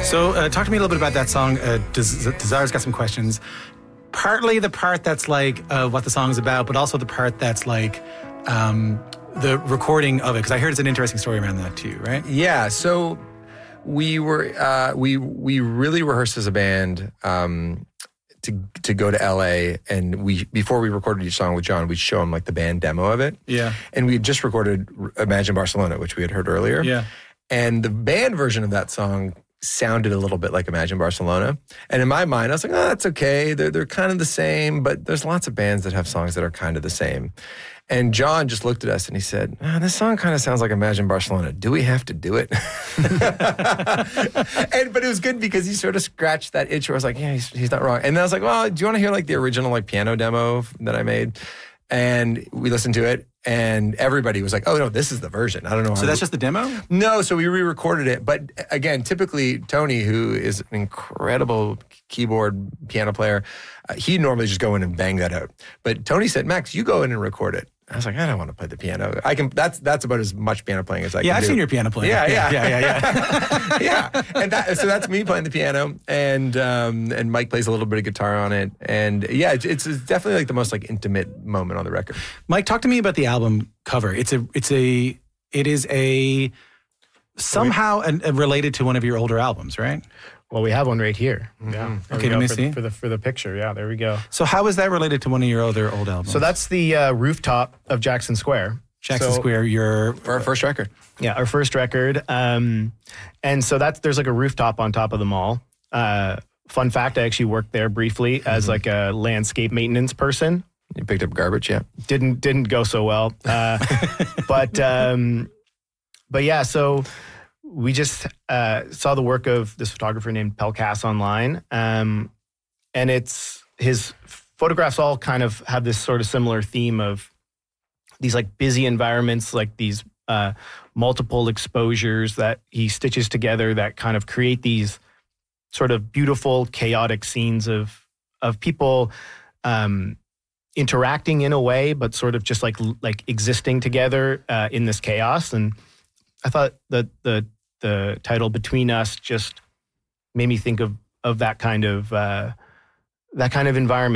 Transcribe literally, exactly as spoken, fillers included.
So uh, talk to me a little bit about that song. Uh, Des- Desire's got some questions. Partly the part that's like uh, what the song's about, but also the part that's like um, the recording of it. Because I heard it's an interesting story around that too, right? Yeah. So we were uh, we we really rehearsed as a band um, to to go to L A, and we before we recorded each song with John, we'd show him like the band demo of it. Yeah. And we had just recorded Imagine Barcelona, which we had heard earlier. Yeah. And the band version of that song sounded a little bit like Imagine Barcelona. And in my mind, I was like, oh, that's okay. They're, they're kind of the same, but there's lots of bands that have songs that are kind of the same. And John just looked at us and he said, oh, this song kind of sounds like Imagine Barcelona. Do we have to do it? and But it was good because he sort of scratched that itch where I was like, yeah, he's, he's not wrong. And then I was like, well, do you want to hear like the original like piano demo that I made? And we listened to it, and everybody was like, oh, no, this is the version. I don't know. So that's just the demo? No, so we re-recorded it. But again, typically, Tony, who is an incredible keyboard piano player, uh, he'd normally just go in and bang that out. But Tony said, Max, you go in and record it. I was like, I don't want to play the piano. I can. That's that's about as much piano playing as I yeah, can I've do. seen your piano playing. Yeah, yeah, yeah, yeah, yeah. yeah. yeah. And that, so that's me playing the piano, and um, and Mike plays a little bit of guitar on it, and yeah, it's, it's definitely like the most like intimate moment on the record. Mike, talk to me about the album cover. It's a, it's a, it is a somehow an, a related to one of your older albums, right? Well, we have one right here. Mm-hmm. Yeah. There Okay, we let go me for see. The, for the for the picture. Yeah, there we go. So how is that related to one of your other old albums? So that's the uh, rooftop of Jackson Square. Jackson so, Square, your For our first record. Yeah, our first record. Um, and so that's there's like a rooftop on top of the mall. Uh, fun fact, I actually worked there briefly mm-hmm. as like a landscape maintenance person. You picked up garbage, yeah. Didn't didn't go so well. Uh, but um, but yeah, so we just uh, saw the work of this photographer named Pelkas online. Um, and it's his photographs all kind of have this sort of similar theme of these like busy environments, like these uh, multiple exposures that he stitches together that kind of create these sort of beautiful, chaotic scenes of of people um, interacting in a way, but sort of just like like existing together uh, in this chaos. And I thought that the the title Between Us just made me think of of that kind of uh, that kind of environment.